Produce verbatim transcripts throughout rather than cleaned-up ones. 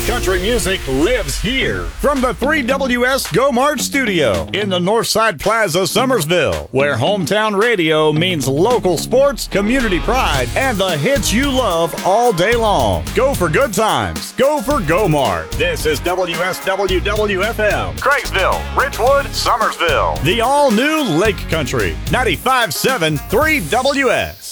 country music lives here. From the three W S Go Mart studio in the Northside Plaza, Summersville, where hometown radio means local sports, community pride, and the hits you love all day long. Go for good times. Go for Go Mart. This is W S W W F M, Craigsville, Richwood, Summersville. The all-new Lake Country, ninety-five point seven three W S.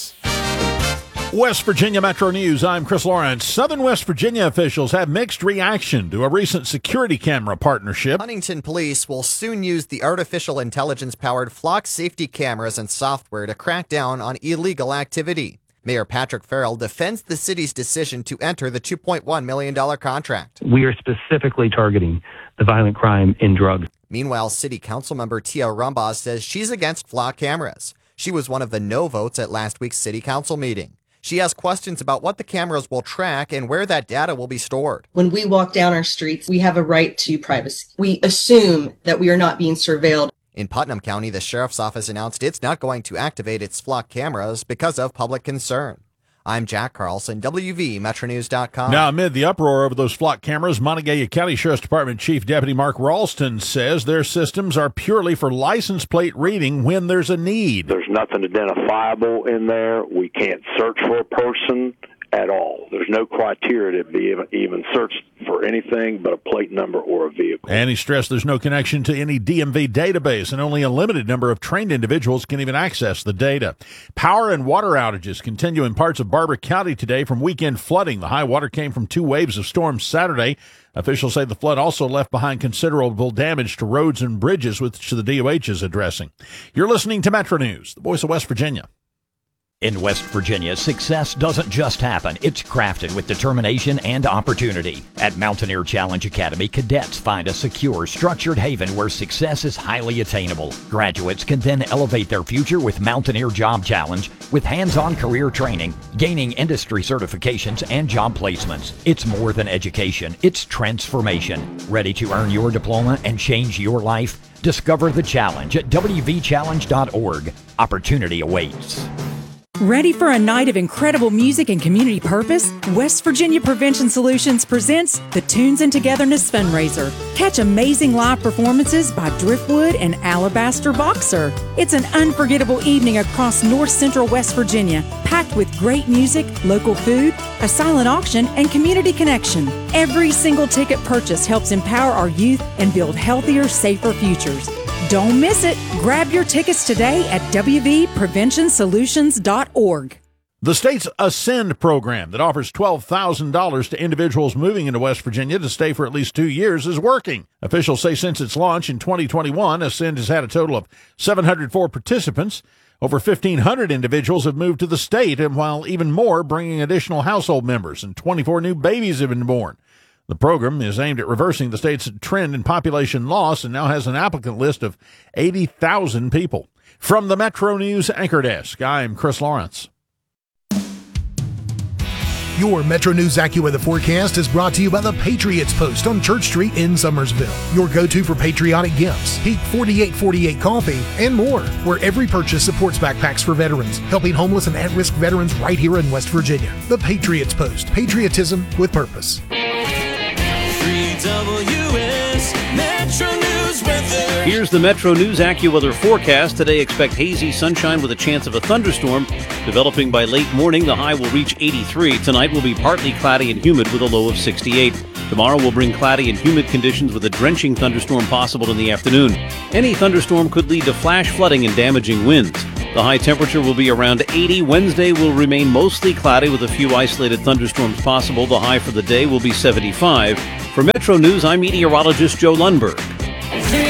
West Virginia Metro News, I'm Chris Lawrence. Southern West Virginia officials have mixed reaction to a recent security camera partnership. Huntington Police will soon use the artificial intelligence-powered Flock safety cameras and software to crack down on illegal activity. Mayor Patrick Farrell defends the city's decision to enter the two point one million dollars contract. We are specifically targeting the violent crime in drugs. Meanwhile, City Council member Tia Rumbaz says she's against Flock cameras. She was one of the no votes at last week's City Council meeting. She has questions about what the cameras will track and where that data will be stored. When we walk down our streets, we have a right to privacy. We assume that we are not being surveilled. In Putnam County, the sheriff's office announced it's not going to activate its Flock cameras because of public concern. I'm Jack Carlson, W V Metro News dot com. Now, amid the uproar over those Flock cameras, Montague County Sheriff's Department Chief Deputy Mark Ralston says their systems are purely for license plate reading when there's a need. There's nothing identifiable in there. We can't search for a person at all. There's no criteria to be even, even searched for anything but a plate number or a vehicle. And he stressed there's no connection to any D M V database, and only a limited number of trained individuals can even access the data. Power and water outages continue in parts of Barber County today from weekend flooding. The high water came from two waves of storms Saturday. Officials say the flood also left behind considerable damage to roads and bridges, which the D O H is addressing. You're listening to Metro News, the voice of West Virginia. In West Virginia, success doesn't just happen. It's crafted with determination and opportunity. At Mountaineer Challenge Academy, cadets find a secure, structured haven where success is highly attainable. Graduates can then elevate their future with Mountaineer Job Challenge, with hands-on career training, gaining industry certifications, and job placements. It's more than education. It's transformation. Ready to earn your diploma and change your life? Discover the challenge at W V challenge dot org. Opportunity awaits. Ready for a night of incredible music and community purpose? West Virginia Prevention Solutions presents the Tunes and Togetherness Fundraiser. Catch amazing live performances by Driftwood and Alabaster Boxer. It's an unforgettable evening across north central West Virginia, packed with great music, local food, a silent auction, and community connection. Every single ticket purchase helps empower our youth and build healthier, safer futures. Don't miss it. Grab your tickets today at W V prevention solutions dot org. The state's Ascend program that offers twelve thousand dollars to individuals moving into West Virginia to stay for at least two years is working. Officials say since its launch in twenty twenty-one, Ascend has had a total of seven hundred four participants. Over fifteen hundred individuals have moved to the state, and while even more bringing additional household members, and twenty-four new babies have been born. The program is aimed at reversing the state's trend in population loss and now has an applicant list of eighty thousand people. From the Metro News Anchor Desk, I'm Chris Lawrence. Your Metro News AccuWeather forecast is brought to you by the Patriots Post on Church Street in Summersville. Your go-to for patriotic gifts, Peak forty-eight forty-eight coffee, and more, where every purchase supports backpacks for veterans, helping homeless and at-risk veterans right here in West Virginia. The Patriots Post, patriotism with purpose. W S Metro News weather. Here's the Metro News AccuWeather forecast. Today, expect hazy sunshine with a chance of a thunderstorm. Developing by late morning, the high will reach eighty-three. Tonight will be partly cloudy and humid with a low of sixty-eight. Tomorrow will bring cloudy and humid conditions with a drenching thunderstorm possible in the afternoon. Any thunderstorm could lead to flash flooding and damaging winds. The high temperature will be around eighty. Wednesday will remain mostly cloudy with a few isolated thunderstorms possible. The high for the day will be seventy-five. For Metro News, I'm meteorologist Joe Lundberg.